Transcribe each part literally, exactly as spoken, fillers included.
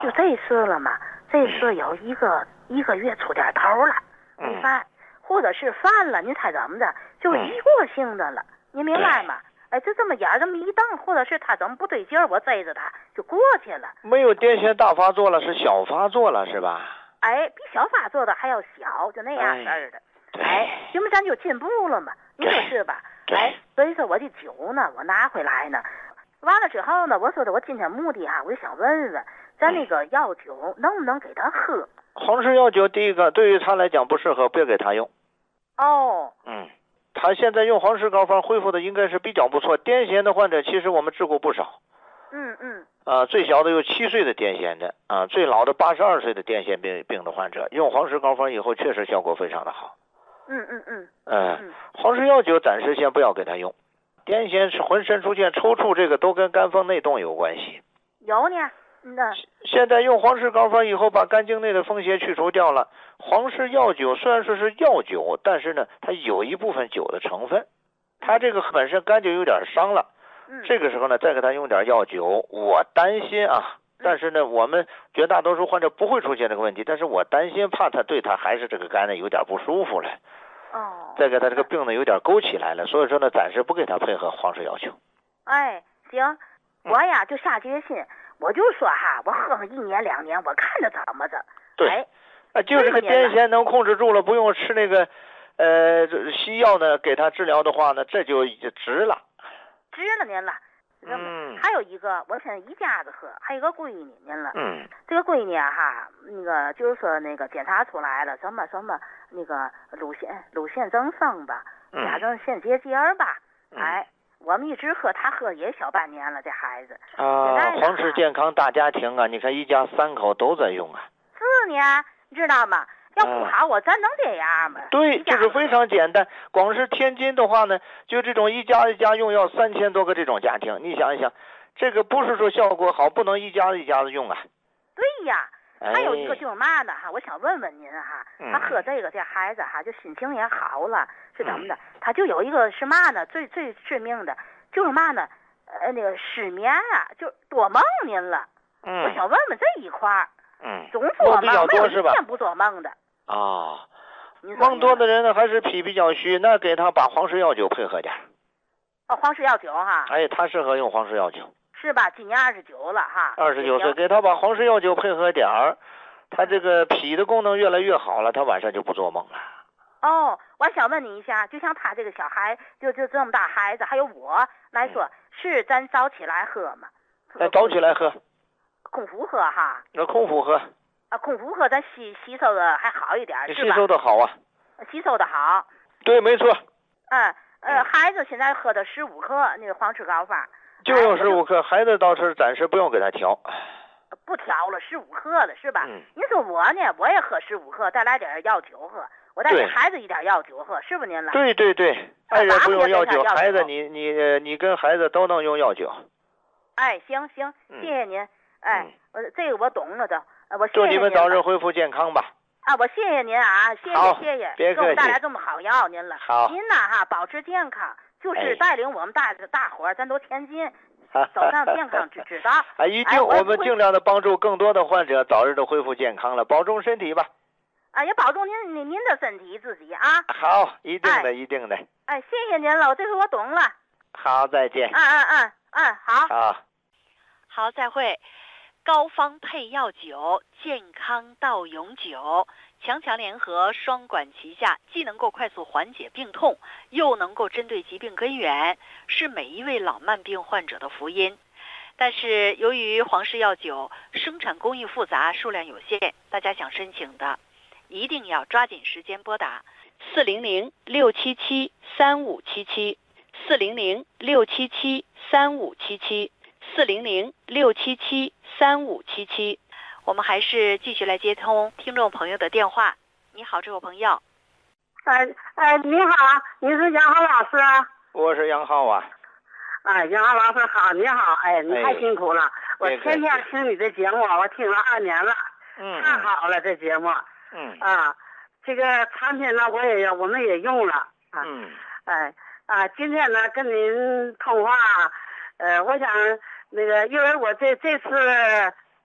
就这次了嘛，这次有一个一个月出点头了，没犯，或者是犯了，您猜怎么着？就一过性的了，您明白吗？哎，就这么眼这么一瞪，或者是他怎么不对劲儿，我追着他就过去了。 没有癫痫大发作了，是小发作了，是吧？ 哎，比小发作的还要小，就那样式儿的。哎，行不，咱就进步了嘛，你说是吧？哎，所以说我的酒呢，我拿回来呢，完了之后呢，我说的我今天目的啊，我就想问问，咱那个药酒能不能给他喝？ 黄氏药酒第一个对于他来讲不适合，别给他用。 哦， 嗯，他现在用黄氏膏方恢复的应该是比较不错。癫痫的患者其实我们治过不少。 嗯嗯。 啊，最小的有七岁的癫痫的啊，最老的八十二岁的癫痫病病的患者，用黄氏膏方以后确实效果非常的好。 嗯嗯嗯。 嗯，嗯黄氏药酒暂时先不要给他用。癫痫是浑身出现抽搐，这个都跟肝风内动有关系。 有呢。那现在用黄氏膏方以后，把肝经内的风邪去除掉了。黄氏药酒虽然说是药酒，但是呢，它有一部分酒的成分，它这个本身肝就有点伤了。 嗯、 这个时候呢，再给他用点药酒，我担心啊，但是呢，我们绝大多数患者不会出现这个问题，但是我担心，怕他对他还是这个肝呢有点不舒服了。 哦。 再给他这个病呢有点勾起来了，所以说呢，暂时不给他配合黄氏药酒。 哎，行，我呀就下决心。我就说哈，我喝上一年两年，我看着怎么着。 对， 哎， 啊，就这个癫痫能控制住了，不用吃那个呃西药呢，给他治疗的话呢，这就值了。 值了您了。 嗯。 还有一个，我现在一家子喝，还有一个闺女您了。 嗯。 这个闺女啊哈，那个就是说那个检查出来了什么什么那个乳腺乳腺增生吧，甲状腺结节吧， 嗯、 哎。我们一直喝，他喝也小半年了，这孩子啊，黄氏健康大家庭啊，你看一家三口都在用啊。 是呢，你知道吗？要不好，我、啊、咱能这样吗？ 对，就是非常简单。光是天津的话呢，就这种一家一家用要三千多个这种家庭，你想一想，这个不是说效果好，不能一家一家子用啊。 对呀。还有一个就是嘛呢哈，我想问问您哈，他喝这个这孩子哈，就心情也好了，是怎么的？他就有一个是嘛呢？最最致命的，就是嘛呢？呃，那个失眠啊，就多梦您了。 嗯。 我想问问这一块儿。 嗯。 总做梦， 比较多是吧？ 没有一天不做梦的。 啊、哦。梦多的人呢，还是脾比较虚，那给他把黄氏药酒配合点。 哦，黄氏药酒哈。 哎，他适合用黄氏药酒。 是吧？今年二十九了哈。 二十九岁，给他把黄氏药酒配合点儿，他这个脾的功能越来越好了，他晚上就不做梦了。 哦，我想问你一下，就像他这个小孩，就就这么大孩子，还有我来说，嗯、是咱早起来喝吗？ 咱早起来喝。 空腹喝哈。 那空腹喝。 啊，空腹喝咱吸吸收的还好一点，是吧？ 吸收的好啊。 吸收的好。 对，没错。 嗯呃，孩子现在喝的十五克那个黄氏膏方。 就用十五克，孩子倒是暂时不用给他调， 不调了，十五克了是吧？ 嗯。 您说我呢，我也喝十五克，再来点药酒喝，我再给孩子一点药酒喝，是不您了？ 对对对，爱人不用药酒，孩子你你你跟孩子都能用药酒。 哎，行行，谢谢您。嗯、哎，我这个我懂了的，我谢谢祝你们早日恢复健康吧。 啊，我谢谢您啊，谢谢谢谢， 别客气， 给我们带来这么好药您了。 好。 您呐哈，保持健康。就是带领我们大大伙儿，咱都天津走上健康之之道。 啊，一定，我们尽量的帮助更多的患者早日的恢复健康了，保重身体吧。 啊，也保重您您您的身体自己啊。 好，一定的，一定的。 哎，谢谢您了，我这回我懂了。 好，再见。 嗯嗯嗯嗯，好。 好。 好，再会。膏方配药酒，健康到永久。强强联合，双管齐下，既能够快速缓解病痛，又能够针对疾病根源，是每一位老慢病患者的福音。但是由于黄氏药酒生产工艺复杂，数量有限，大家想申请的一定要抓紧时间拨打四零零六七七三五七七四零零六七七三五七七四零零六七七三五七七。我们还是继续来接通听众朋友的电话。你好，这位朋友。 哎哎，你好，你是杨浩老师啊？ 我是杨浩啊。 哎，杨浩老师好，你好，哎，你太辛苦了，哎、我天天听你的节目，我听了二年了， 嗯， 太好了，这节目， 嗯啊，这个产品呢，我也我们也用了，啊、 嗯， 哎啊，今天呢跟您通话，呃，我想那个，因为我这这次。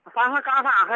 防治高发和